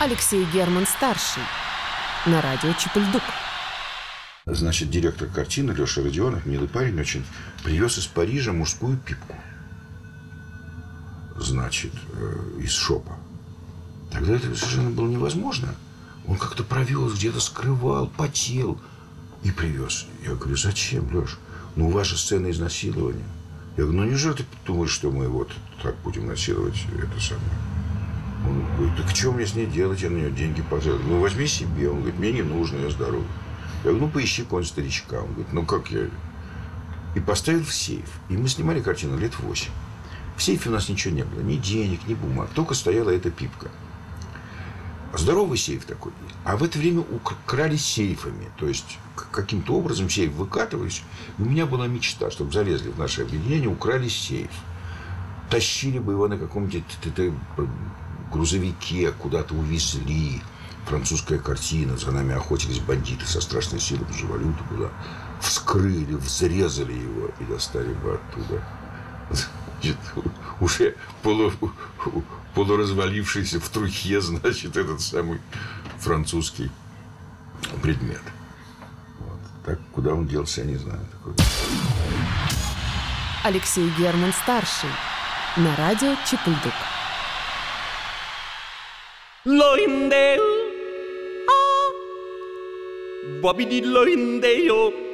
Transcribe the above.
Алексей Герман-старший. На радио Чип-Ль-Дук. Значит, директор картины Леша Родионов, милый парень очень, привез из Парижа мужскую пипку. Значит, из шопа. Тогда это совершенно было невозможно. Он как-то провез, где-то скрывал, потел и привез. Я говорю, зачем, Леш? Ну, у вас же сцена изнасилования. Я говорю, ну, неужели ты думаешь, что мы вот так будем насиловать это самое? Он говорит, так что мне с ней делать? Я на нее деньги потратил. Ну, возьми себе. Он говорит, мне не нужно, я здоров. Я говорю, ну, поищи какого-нибудь старичка. Он говорит, ну, как я? И поставил в сейф. И мы снимали картину лет 8. В сейфе у нас ничего не было. Ни денег, ни бумаг. Только стояла эта пипка. Здоровый сейф такой. А в это время украли сейфами. То есть, каким-то образом сейф выкатывались. И у меня была мечта, чтобы залезли в наше объединение, украли сейф. Тащили бы его на каком-нибудь грузовике, куда-то увезли. Французская картина. За нами охотились бандиты со страшной силой. Уже валюту была. Вскрыли, взрезали его и достали бы оттуда. Уже полуразвалившийся в трухе, значит, этот самый французский предмет. Вот. Так, куда он делся, я не знаю. Такой. Алексей Герман-старший. На радио Чип-Ль-Дук. Loindeo, ah, wabidi loindeo.